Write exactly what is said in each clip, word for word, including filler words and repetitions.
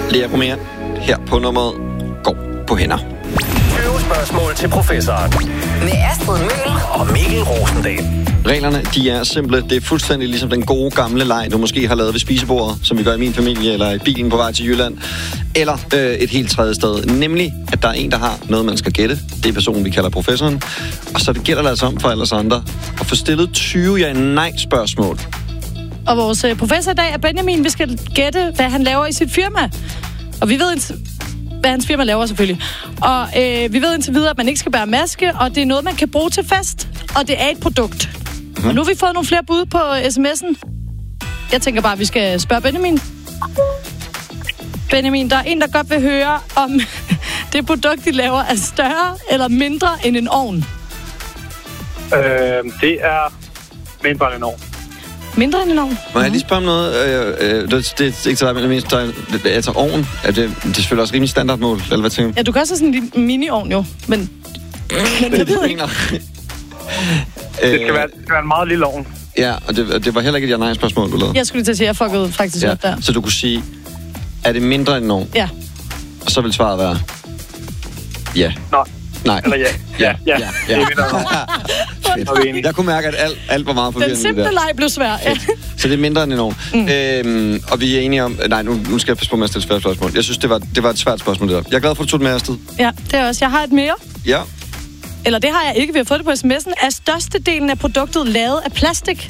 Lea Romea her på nummeret går på hænder. tyve spørgsmål til professoren. Med Astrid Møhl og Mikkel Rosendal. Reglerne, de er simple. Det er fuldstændig ligesom den gode gamle leg, du måske har lavet ved spisebordet, som vi gør i min familie, eller i bilen på vej til Jylland, eller øh, et helt tredje sted. Nemlig, at der er en, der har noget, man skal gætte. Det er personen, vi kalder professoren. Og så det gælder det altså om for alle os andre at få stillet tyve ja-nej-spørgsmål. Og vores øh, professor i dag er Benjamin. Vi skal gætte, hvad han laver i sit firma. Og vi ved indtil, hvad hans firma laver selvfølgelig. Og øh, vi ved indtil videre, at man ikke skal bære maske, og det er noget, man kan bruge til fest. Og det er et produkt. Mm-hmm. Og nu har vi fået nogle flere bud på sms'en. Jeg tænker bare, at vi skal spørge Benjamin. Benjamin, der er en, der godt vil høre, om det produkt, de laver, er større eller mindre end en ovn. Øh, det er mindre end en ovn. Mindre end en ovn? Må jeg lige spørge om noget? Øh, øh, det, det er ikke så meget, men det er altså ovn. Er det, det er selvfølgelig også rimelig standardmål, eller hvad tænker du? Ja, du kan også have sådan en lille mini-ovn jo, men... men jeg ved ikke. Det skal, være, det skal være en meget lille ovn. Ja, og det, det var heller ikke et ja-nej-spørgsmål, du lavede. Jeg skulle lige til at sige, at jeg fuckede faktisk ja. op der. Så du kunne sige, er det mindre end en ovn? Ja. Og så vil svaret være... Ja. Nej. Nej. Eller ja. Ja, ja. ja. ja. Fedt. Jeg kunne mærke, at alt, alt var meget forvirrende. Den simple leg blev svær. Ja. Så det er mindre end en ovn. Mm. Øhm, og vi er enige om... Nej, nu, nu skal jeg passe på med at stille svært spørgsmål. Jeg synes, det var, det var et svært spørgsmål, det der. Jeg er glad for, at du tog det med, Astrid. Ja, det er også. Jeg har et mere. Ja. Eller det har jeg ikke. Vi har fået det på sms'en. Er størstedelen af produktet lavet af plastik?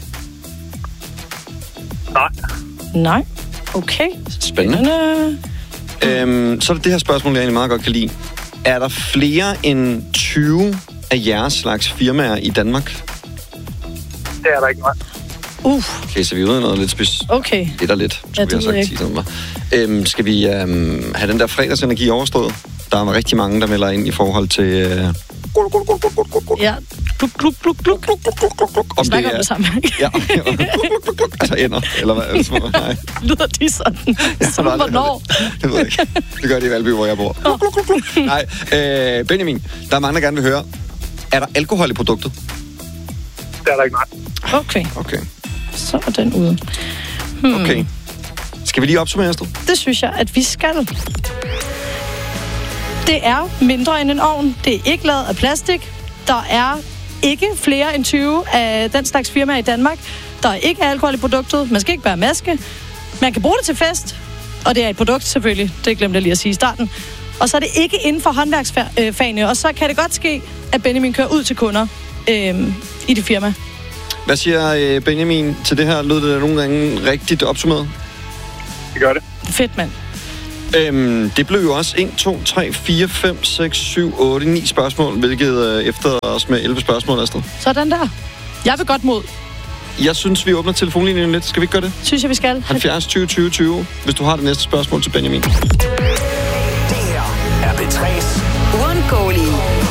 Nej. Nej. Okay. Spændende. Spændende. Øhm, så er det det her spørgsmål, jeg egentlig meget godt kan lide. Er der flere end tyve af jeres slags firmaer i Danmark? Det er der ikke, nej. Uh. Okay, så vi er ude i noget lidt spids. Okay. Lidt og lidt, Ja, det ved jeg ikke. Øhm, skal vi øhm, have den der fredagsenergi overstået? Der er rigtig mange, der melder ind i forhold til... Øh... Ja. Gluk, gluk, gluk, gluk, gluk, gluk, gluk, gluk. Om Vi snakker det er... om det samme. Ja. Altså ender, eller hvad? Nej. Lyder de sådan? Ja, Som hvornår? Det ved jeg ikke. Det gør de i Valby, hvor jeg bor. Oh. Nej, øh, Benjamin, der er mange, der gerne vil høre. Er der alkohol i produktet? Det er der ikke, nej. Okay. Okay. Så er den ude. Hmm. Okay. Skal vi lige opsummere, Astrid? Det synes jeg, at vi skal. Det er mindre end en ovn. Det er ikke lavet af plastik. Der er ikke flere end tyve af den slags firmaer i Danmark. Der er ikke alkohol i produktet. Man skal ikke bære maske. Man kan bruge det til fest. Og det er et produkt selvfølgelig. Det glemte jeg lige at sige i starten. Og så er det ikke inden for håndværksfagene. Og så kan det godt ske, at Benjamin kører ud til kunder øh, i det firma. Hvad siger Benjamin til det her? Lød det nogle gange rigtigt opsummeret? Det gør det. Fedt, mand. Øhm, det blev jo også en, to, tre, fire, fem, seks, syv, otte, ni spørgsmål, hvilket øh, efter os med elleve spørgsmål, Astrid. Sådan der. Jeg vil godt mod. Jeg synes, vi åbner telefonlinjen lidt. Skal vi ikke gøre det? Synes jeg, vi skal. halvfjerds tyve tyve tyve, hvis du har det næste spørgsmål til Benjamin. Det her er P tre's uundgåelige